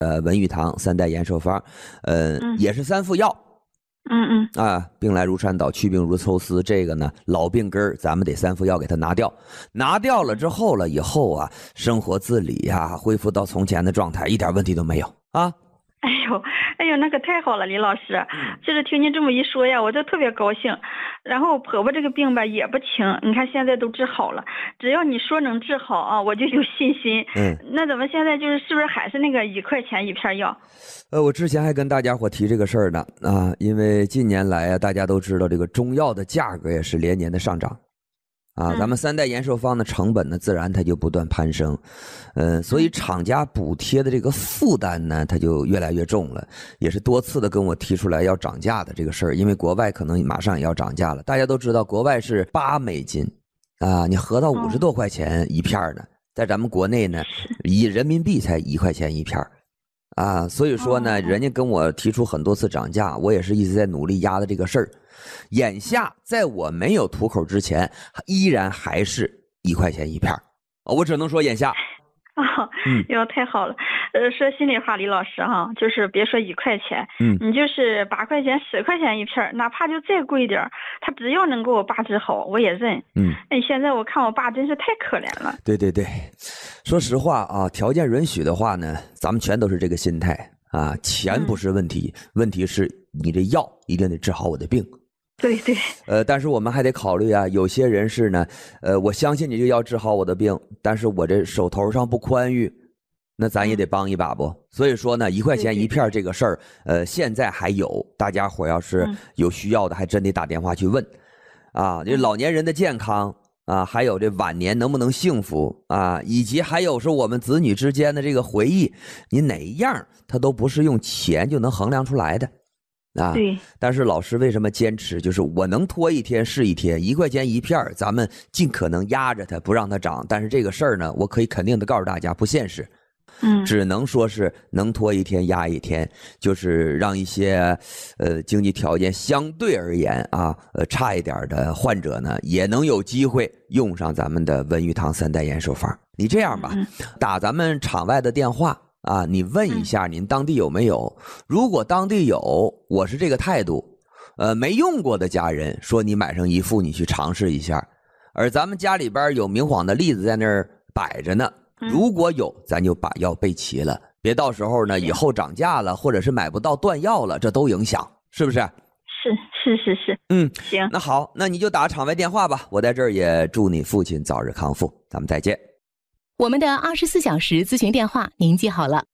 文玉堂3代延寿方，也是3副药。病来如山倒，去病如抽丝。这个呢，老病根儿，咱们得3副药给它拿掉。拿掉了之后了，以后啊，生活自理呀，恢复到从前的状态，一点问题都没有啊。 哎呦，那可太好了，李老师，就是听您这么一说呀，我就特别高兴。然后婆婆这个病吧也不轻，你看现在都治好了，只要你说能治好啊，我就有信心。那怎么现在是不是还是那个1块钱1片药？ 我之前还跟大家伙提这个事儿呢啊，因为近年来啊，大家都知道这个中药的价格也是连年的上涨。咱们3代延寿方的成本呢，自然它就不断攀升，所以厂家补贴的这个负担呢，它就越来越重了，也是多次的跟我提出来要涨价的这个事儿，因为国外可能马上也要涨价了。大家都知道，国外是8美金啊，你合到50多块钱一片呢，在咱们国内呢，以人民币才1块钱一片啊，所以说呢，人家跟我提出很多次涨价，我也是一直在努力压的这个事儿。眼下在我没有吐口之前，依然还是1块钱一片，我只能说眼下。 哟，太好了。说心里话，李老师哈，就是别说1块钱，你就是8块钱、10块钱一片，哪怕就再贵点，他只要能给我爸治好，我也认。现在我看我爸真是太可怜了。 对，说实话啊，条件允许的话呢，咱们全都是这个心态啊，钱不是问题，问题是你这药一定得治好我的病。 对， 但是我们还得考虑啊，有些人是呢，我相信你就要治好我的病，但是我这手头上不宽裕，那咱也得帮一把不？所以说呢，1块钱一片这个事儿，现在还有，大家伙要是有需要的，还真得打电话去问，啊，这老年人的健康啊，还有这晚年能不能幸福啊，以及还有是我们子女之间的这个回忆，你哪一样它都不是用钱就能衡量出来的。 对， 但是老师为什么坚持？就是我能拖一天是一天，1块钱一片，咱们尽可能压着它，不让它涨。但是这个事儿呢，我可以肯定的告诉大家，不现实。只能说是能拖一天压一天，就是让一些经济条件相对而言啊差一点的患者呢，也能有机会用上咱们的文玉堂3代延寿方。你这样吧，打咱们场外的电话。你问一下您当地有没有，如果当地有，我是这个态度，没用过的家人说你买上1副你去尝试一下，而咱们家里边有明晃的例子在那儿摆着呢，如果有咱就把药备齐了，别到时候呢以后涨价了或者是买不到断药了，这都影响，是不是？ 是，行， 那好，那你就打场外电话吧，我在这儿也祝你父亲早日康复，咱们再见。 我们的24小时咨询电话您记好了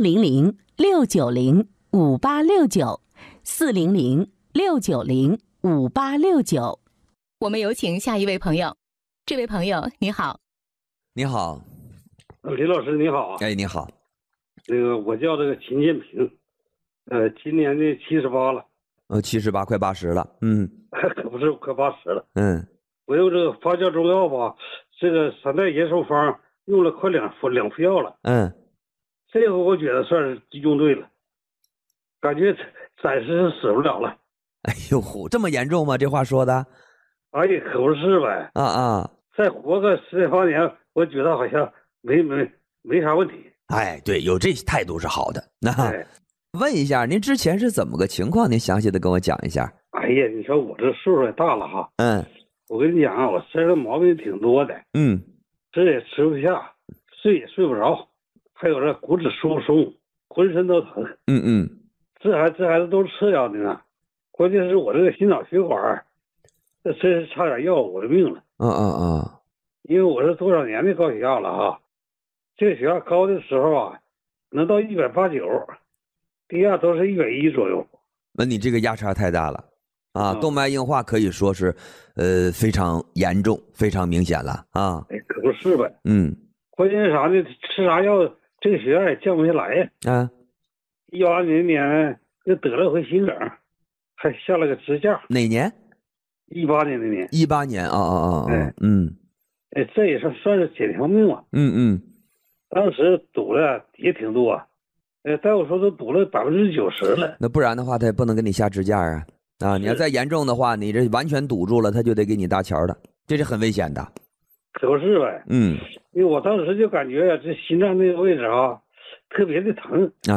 ，400-690-5869，400-690-5869。我们有请下一位朋友。这位朋友你好。 你好， 李老师你好。 哎，你好。 我叫这个秦建平，今年的78了。 78快80了。 可不是快80了。我用这个发酵中药吧，这个3代延寿方用了快两副药了。这回我觉得算是用对了，感觉暂时死不了了。 哎呦，这么严重吗？这话说的？ 哎呀，可不是呗。再活个10年8年，我觉得好像没啥问题。 哎，对，有这态度是好的。问一下，您之前是怎么个情况？您详细的跟我讲一下。 哎呀，你说我这岁数也大了哈。我跟你讲啊，我身上毛病挺多的。吃也吃不下，睡也睡不着，还有这骨质疏松，浑身都疼。这孩子都是次要的呢，关键是我这个心脑血管，这真是差点要我的命了。因为我是多少年的高血压了哈，这个血压高的时候啊，能到189，低压都是110左右。 那你这个压差太大了啊！动脉硬化可以说是非常严重，非常明显了啊！ 可不是呗。关键是啥呢？吃啥药这个血压也降不下来呀。18年就得了回心梗，还下了个支架。 哪年 ？18年那年。 18年这也算是捡条命了。当时堵了也挺多，大夫说都堵了90%了。 那不然的话，他也不能给你下支架啊！你要再严重的话，你这完全堵住了，他就得给你搭桥的，这是很危险的。 可不是呗。因为我当时就感觉这心脏那个位置啊，特别的疼